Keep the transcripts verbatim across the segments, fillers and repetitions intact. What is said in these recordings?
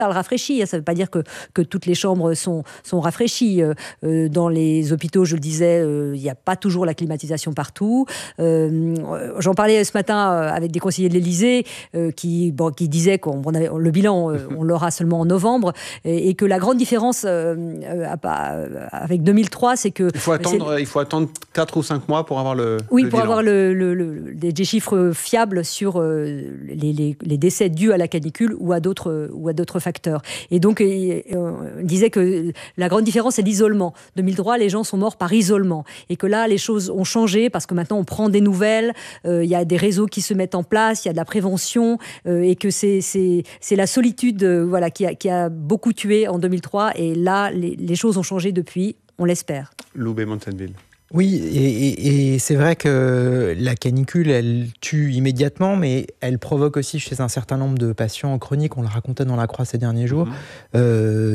par le rafraîchi. Ça ne veut pas dire que, que toutes les chambres sont, sont rafraîchies. Euh, dans les hôpitaux, je le disais, euh, il n'y a pas toujours la climatisation partout. Euh, j'en parlais ce matin avec des conseillers de l'Élysée euh, qui, bon, qui disaient que le bilan, euh, on l'aura seulement en novembre, et, et que la grande différence euh, euh, avec deux mille trois, c'est que... Il faut attendre, il faut attendre quatre ou cinq mois pour avoir le Oui, le pour bilan. avoir le, le, le, des, des chiffres fiables sur euh, les, les, les décès dus à la canicule ou à d'autres, ou à d'autres facteurs. Et donc, euh, on disait que la grande différence, c'est l'isolement. deux mille trois, les gens sont morts par isolement. Et que là, les choses ont changé parce que maintenant, on prend des nouvelles, il euh, y a des réseaux qui se mettent en place, il y a de la prévention, euh, et que c'est, c'est, c'est la solitude euh, voilà, qui, a, qui a beaucoup tué en deux mille trois. Et là, les, les choses ont changé depuis, on l'espère. Loubet Monsenville. Oui, et, et, et c'est vrai que la canicule, elle tue immédiatement, mais elle provoque aussi chez un certain nombre de patients chroniques, on le racontait dans La Croix ces derniers jours, mmh. euh,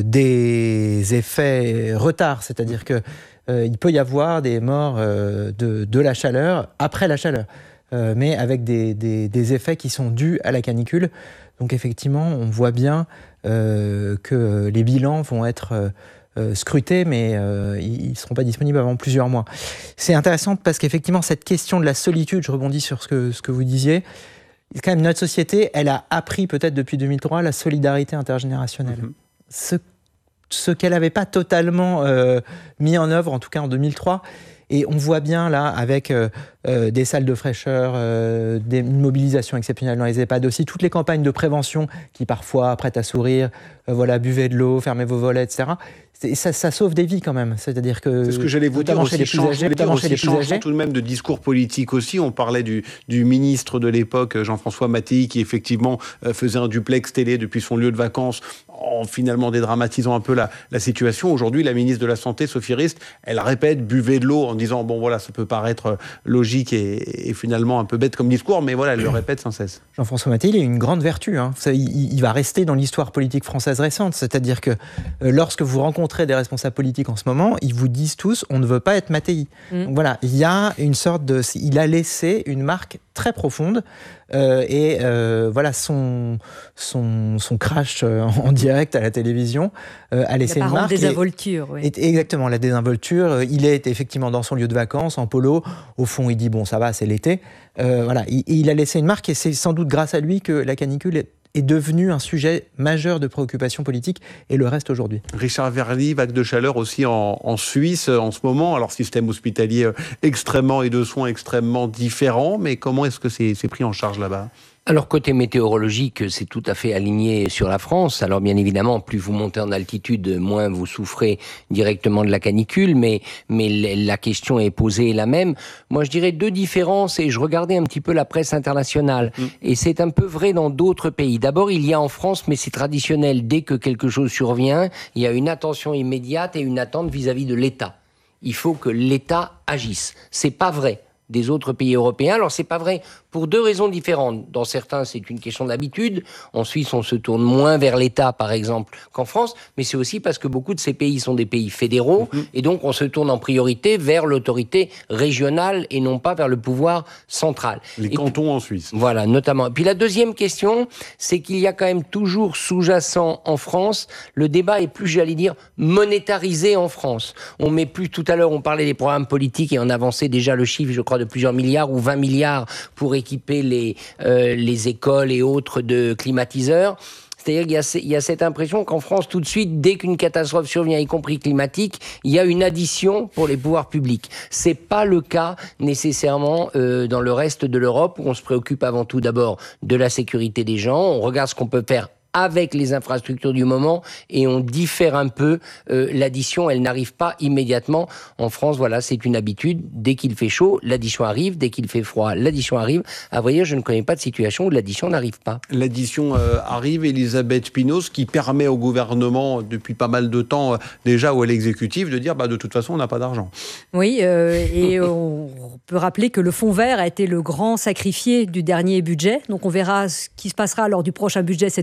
des effets retard, c'est-à-dire que euh, il peut y avoir des morts euh, de, de la chaleur après la chaleur, euh, mais avec des, des, des effets qui sont dus à la canicule. Donc effectivement, on voit bien euh, que les bilans vont être... Euh, Euh, scrutés, mais euh, ils ne seront pas disponibles avant plusieurs mois. C'est intéressant parce qu'effectivement, cette question de la solitude, je rebondis sur ce que, ce que vous disiez, quand même, notre société, elle a appris peut-être depuis deux mille trois la solidarité intergénérationnelle. Mmh. Ce, ce qu'elle n'avait pas totalement euh, mis en œuvre, en tout cas en deux mille trois. Et on voit bien là, avec euh, euh, des salles de fraîcheur, euh, des, une mobilisation exceptionnelle dans les EHPAD, aussi toutes les campagnes de prévention qui parfois prêtent à sourire, euh, voilà, buvez de l'eau, fermez vos volets, et cetera. Ça, ça sauve des vies quand même. C'est-à-dire que c'est ce que j'allais vous dire aussi, chez les plus âgés, notamment chez les plus âgés, tout de même de discours politique aussi. On parlait du, du ministre de l'époque, Jean-François Mattei, qui effectivement euh, faisait un duplex télé depuis son lieu de vacances, en finalement dédramatisant un peu la, la situation. Aujourd'hui, la ministre de la Santé, Sophie Rist, elle répète buvez de l'eau en disant bon voilà, ça peut paraître logique et, et finalement un peu bête comme discours, mais voilà, elle le répète sans cesse. Jean-François Mattei, il a une grande vertu. Hein. Ça, il, il va rester dans l'histoire politique française récente. C'est-à-dire que euh, lorsque vous rencontrez des responsables politiques en ce moment, ils vous disent tous on ne veut pas être Mattei. Mmh. Donc voilà, il y a une sorte de... Il a laissé une marque très profonde euh, et euh, voilà, son, son, son crash euh, en direct à la télévision euh, a laissé une marque. La désinvolture, oui. Et, exactement, la désinvolture. Il est effectivement dans son lieu de vacances, en polo. Au fond, il dit bon, ça va, c'est l'été. Euh, voilà, il, il a laissé une marque et c'est sans doute grâce à lui que la canicule est est devenu un sujet majeur de préoccupation politique et le reste aujourd'hui. Richard Verly, vague de chaleur aussi en, en Suisse en ce moment. Alors, système hospitalier extrêmement et de soins extrêmement différents, mais comment est-ce que c'est, c'est pris en charge là-bas ? Alors, côté météorologique, c'est tout à fait aligné sur la France. Alors, bien évidemment, plus vous montez en altitude, moins vous souffrez directement de la canicule, mais, mais la question est posée la même. Moi, je dirais deux différences, et je regardais un petit peu la presse internationale, mmh. et c'est un peu vrai dans d'autres pays. D'abord, il y a en France, mais c'est traditionnel, dès que quelque chose survient, il y a une attention immédiate et une attente vis-à-vis de l'État. Il faut que l'État agisse. C'est pas vrai des autres pays européens. Alors, c'est pas vrai pour deux raisons différentes. Dans certains, c'est une question d'habitude. En Suisse, on se tourne moins vers l'État, par exemple, qu'en France. Mais c'est aussi parce que beaucoup de ces pays sont des pays fédéraux. Mmh. Et donc, on se tourne en priorité vers l'autorité régionale et non pas vers le pouvoir central. Les et cantons puis, en Suisse. Voilà, notamment. Et puis, la deuxième question, c'est qu'il y a quand même toujours sous-jacent en France, le débat est plus, j'allais dire, monétarisé en France. On met plus, tout à l'heure, on parlait des programmes politiques et on avançait déjà le chiffre, je crois, de plusieurs milliards ou vingt milliards pour équiper les, euh, les écoles et autres de climatiseurs. C'est-à-dire qu'il y a, il y a cette impression qu'en France, tout de suite, dès qu'une catastrophe survient, y compris climatique, il y a une addition pour les pouvoirs publics. C'est pas le cas nécessairement euh, dans le reste de l'Europe, où on se préoccupe avant tout d'abord de la sécurité des gens, on regarde ce qu'on peut faire avec les infrastructures du moment et on diffère un peu euh, l'addition, elle n'arrive pas immédiatement. En France, voilà, c'est une habitude. Dès qu'il fait chaud, l'addition arrive. Dès qu'il fait froid, l'addition arrive. À vrai dire, je ne connais pas de situation où l'addition n'arrive pas. L'addition euh, arrive, Elisabeth Pinos, qui permet au gouvernement, depuis pas mal de temps euh, déjà, ou à l'exécutif, de dire bah, de toute façon, on n'a pas d'argent. Oui, euh, et on peut rappeler que le fonds vert a été le grand sacrifié du dernier budget. Donc on verra ce qui se passera lors du prochain budget cet automne,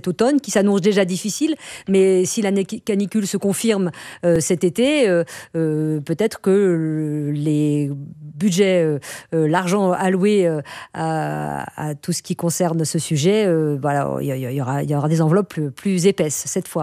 qui s'annonce déjà difficile, mais si la canicule se confirme euh, cet été, euh, euh, peut-être que les budgets, euh, euh, l'argent alloué euh, à, à tout ce qui concerne ce sujet, euh, voilà, il y, y, y, aura, il y aura des enveloppes plus, plus épaisses cette fois.